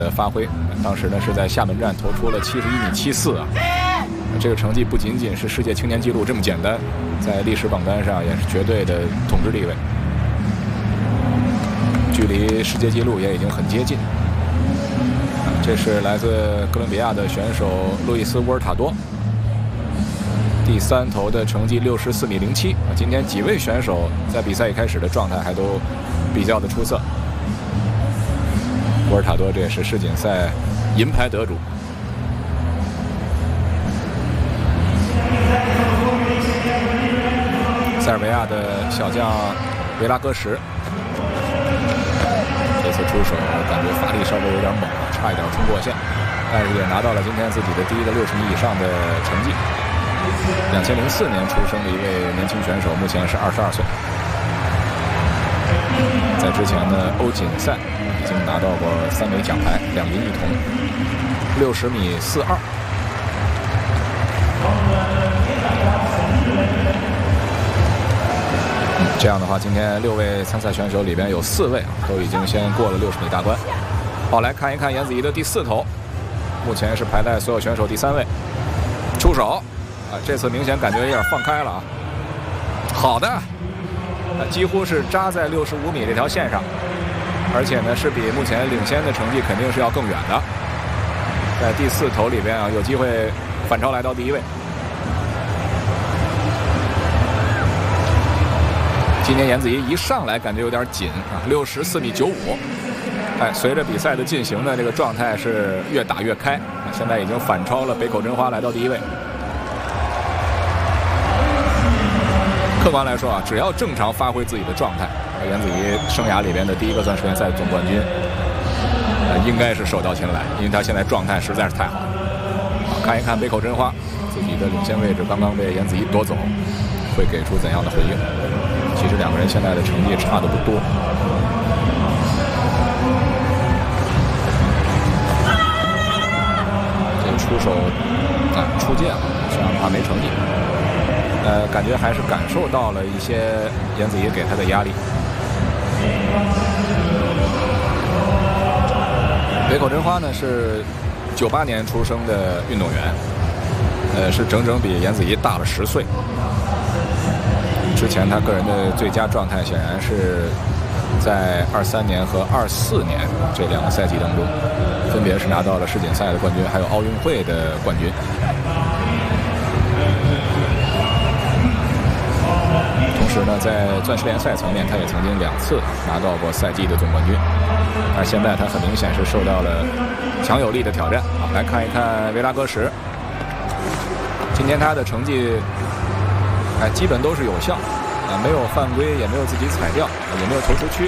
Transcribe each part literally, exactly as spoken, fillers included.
的发挥，当时呢是在厦门站投出了七十一米七四啊，这个成绩不仅仅是世界青年纪录这么简单，在历史榜单上也是绝对的统治地位，距离世界纪录也已经很接近。这是来自哥伦比亚的选手路易斯·沃尔塔多，第三投的成绩六十四米零七。今天几位选手在比赛一开始的状态还都比较的出色。沃尔塔多这也是世锦赛银牌得主。塞尔维亚的小将维拉戈什，这次出手感觉发力稍微有点猛，差一点冲过线，但是也拿到了今天自己的第一个六十米以上的成绩。两千零四年出生的一位年轻选手，目前是二十二岁。在之前的欧锦赛已经拿到过三枚奖牌，两银一铜，六十米四二。这样的话，今天六位参赛选手里边有四位都已经先过了六十米大关。好，来看一看颜子怡的第四投，目前是排在所有选手第三位。出手啊，这次明显感觉有点放开了啊。好的，几乎是扎在六十五米这条线上，而且呢是比目前领先的成绩肯定是要更远的。在第四投里边啊，有机会反超来到第一位。今年颜子怡一上来感觉有点紧啊，六十四米九五。哎，随着比赛的进行呢，这个状态是越打越开，现在已经反超了北口真花，来到第一位。客观来说啊，只要正常发挥自己的状态，颜子怡生涯里边的第一个钻石联赛总冠军，呃，应该是手到擒来，因为他现在状态实在是太好了。好，看一看北口真花自己的领先位置刚刚被颜子怡夺走，会给出怎样的回应？其实两个人现在的成绩差的不多。这个出手啊出界了，这样的话没成绩。呃，感觉还是感受到了一些颜子怡给他的压力。北口真花呢是九八年出生的运动员，呃，是整整比颜子怡大了十岁。之前他个人的最佳状态显然是在二三年和二四年这两个赛季当中，分别是拿到了世锦赛的冠军，还有奥运会的冠军。同时呢，在钻石联赛层面，他也曾经两次拿到过赛季的总冠军。但现在他很明显是受到了强有力的挑战。好，来看一看维拉戈什，今天他的成绩，哎，基本都是有效，啊，没有犯规，也没有自己踩掉，也没有投出区。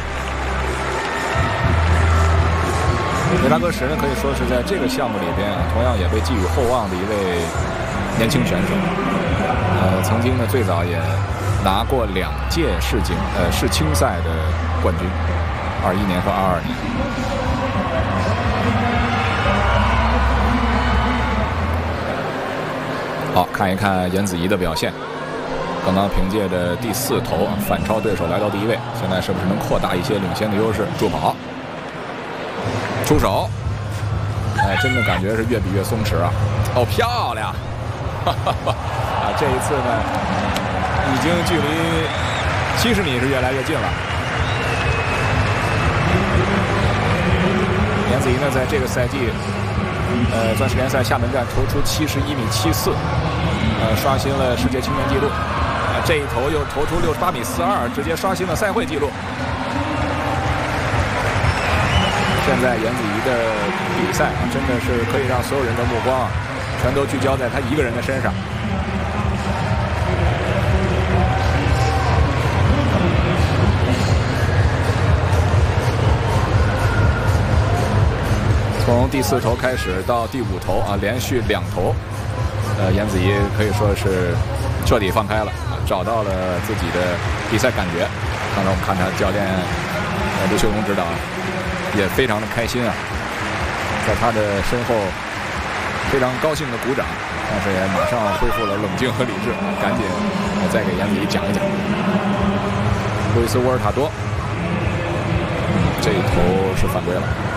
维拉戈什呢，可以说是在这个项目里边啊，同样也被寄予厚望的一位年轻选手。呃，曾经呢，最早也拿过两届世锦呃世青赛的冠军，二一年和二二年。好，看一看颜子怡的表现。刚刚凭借着第四投啊反超对手来到第一位，现在是不是能扩大一些领先的优势？助跑，出手，哎，真的感觉是越比越松弛啊！哦，漂亮！哈哈哈啊，这一次呢，已经距离七十米是越来越近了。颜子怡呢，在这个赛季，呃，钻石联赛厦门站投出七十一米七四，呃，刷新了世界青年纪录。呃，这一投又投出六十八米四二，直接刷新了赛会纪录。现在颜子怡的比赛啊，真的是可以让所有人的目光啊，全都聚焦在他一个人的身上。从第四投开始到第五投啊，连续两投，呃，颜子怡可以说是彻底放开了，找到了自己的比赛感觉。刚才我们看他教练呃刘秀荣指导也非常的开心啊，在他的身后非常高兴的鼓掌，但是也马上恢复了冷静和理智，赶紧再给颜子怡讲一讲。路易斯·沃尔塔多这一投是犯规了。